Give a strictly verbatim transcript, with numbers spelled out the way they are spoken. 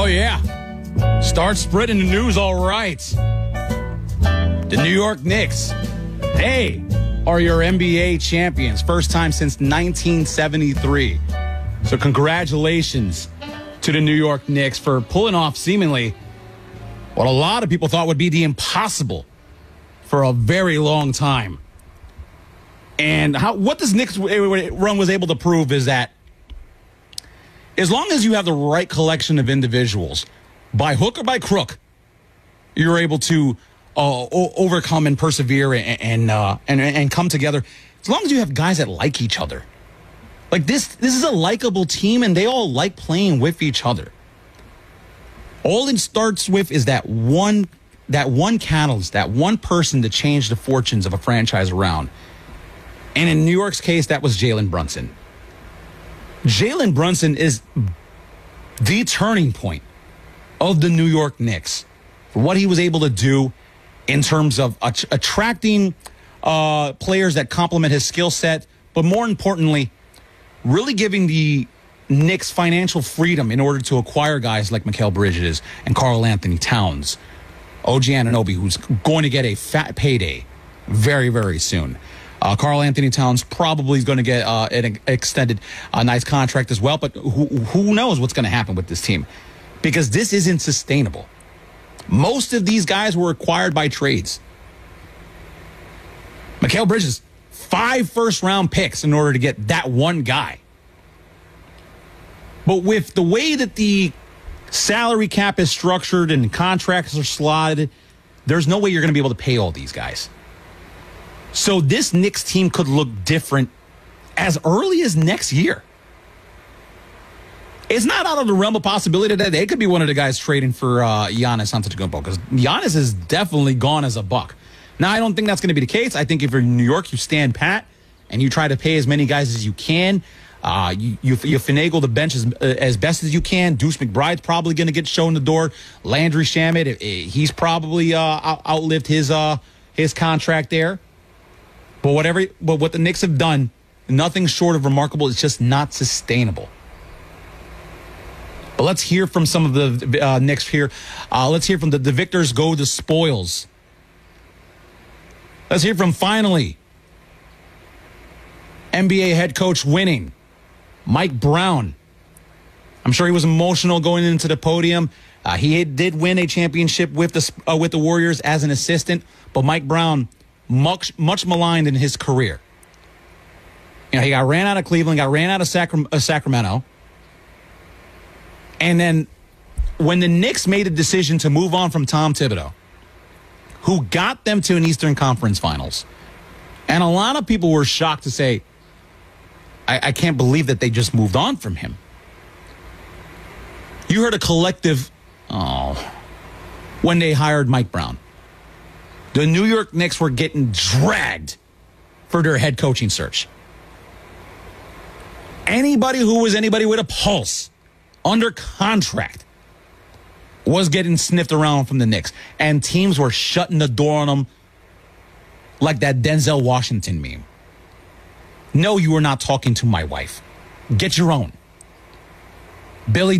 Oh, yeah. Start spreading the news, all right. The New York Knicks, they are your N B A champions. First time since nineteen seventy-three. So congratulations to the New York Knicks for pulling off seemingly what a lot of people thought would be the impossible for a very long time. And how what this Knicks run was able to prove is that as long as you have the right collection of individuals, by hook or by crook, you're able to uh, o- overcome and persevere and and, uh, and and come together. As long as you have guys that like each other. Like this, this is a likable team, and they all like playing with each other. All it starts with is that one, that one catalyst, that one person to change the fortunes of a franchise around. And in New York's case, that was Jalen Brunson. Jalen Brunson is the turning point of the New York Knicks for what he was able to do in terms of att- attracting uh, players that complement his skill set, but more importantly, really giving the Knicks financial freedom in order to acquire guys like Mikal Bridges and Karl Anthony Towns, O G Anunoby, who's going to get a fat payday very, very soon. Uh, Karl Anthony Towns probably is going to get uh, an extended uh, nice contract as well, but who, who knows what's going to happen with this team, because this isn't sustainable. Most of these guys were acquired by trades. Mikal Bridges, five first-round picks in order to get that one guy. But with the way that the salary cap is structured and contracts are slotted, there's no way you're going to be able to pay all these guys. So this Knicks team could look different as early as next year. It's not out of the realm of possibility that they could be one of the guys trading for uh, Giannis Antetokounmpo, because Giannis is definitely gone as a Buck. Now, I don't think that's going to be the case. I think if you're in New York, you stand pat and you try to pay as many guys as you can. Uh, you, you you finagle the bench as, as best as you can. Deuce McBride's probably going to get shown the door. Landry Shamet, he's probably uh, out, outlived his uh, his contract there. But whatever, but what the Knicks have done, nothing short of remarkable. It's just not sustainable. But let's hear from some of the uh, Knicks here. Uh, let's hear from the, the victors go the spoils. Let's hear from, finally, N B A head coach winning, Mike Brown. I'm sure he was emotional going into the podium. Uh, he did win a championship with the uh, with the Warriors as an assistant, but Mike Brown, much much maligned in his career. You know, he got ran out of Cleveland, got ran out of Sacram- uh, Sacramento. And then when the Knicks made a decision to move on from Tom Thibodeau, who got them to an Eastern Conference Finals, and a lot of people were shocked to say, I, I can't believe that they just moved on from him. You heard a collective, oh, when they hired Mike Brown. The New York Knicks were getting dragged for their head coaching search. Anybody who was anybody with a pulse under contract was getting sniffed around from the Knicks, and teams were shutting the door on them like that Denzel Washington meme. No, you are not talking to my wife. Get your own. Billy